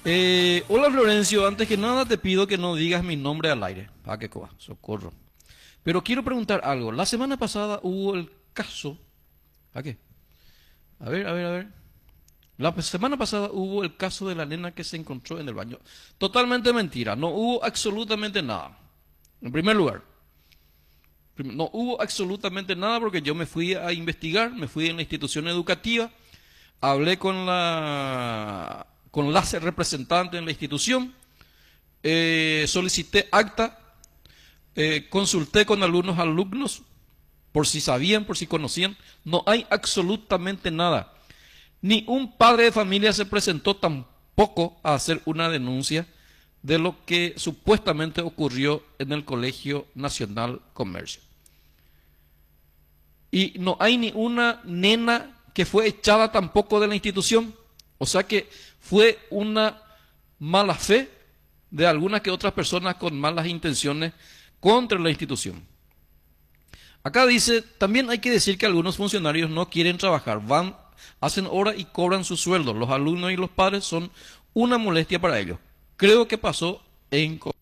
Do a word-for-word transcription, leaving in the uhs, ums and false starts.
Eh, hola Florencio, antes que nada te pido que no digas mi nombre al aire. Ah, qué cosa, socorro. Pero quiero preguntar algo. La semana pasada hubo el caso. ¿A qué? A ver, a ver, a ver. La pe- semana pasada hubo el caso de la nena que se encontró en el baño. Totalmente mentira. No hubo absolutamente nada. En primer lugar, prim- no hubo absolutamente nada porque yo me fui a investigar, me fui en la institución educativa, hablé con la con la representante en la institución, eh, solicité acta, eh, consulté con algunos alumnos por si sabían, por si conocían. No hay absolutamente nada. Ni un padre de familia se presentó tampoco a hacer una denuncia de lo que supuestamente ocurrió en el Colegio Nacional Comercio. Y no hay ni una nena que fue echada tampoco de la institución. O sea que fue una mala fe de algunas que otras personas con malas intenciones contra la institución. Acá dice, también hay que decir que algunos funcionarios no quieren trabajar, van, hacen hora y cobran su sueldo. Los alumnos y los padres son una molestia para ellos. Creo que pasó en